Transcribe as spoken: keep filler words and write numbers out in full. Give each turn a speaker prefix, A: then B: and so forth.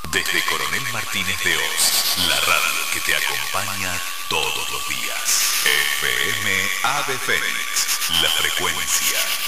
A: Desde Coronel Martínez de Oz, la radio que te acompaña todos los días. F M Ave Fénix, la frecuencia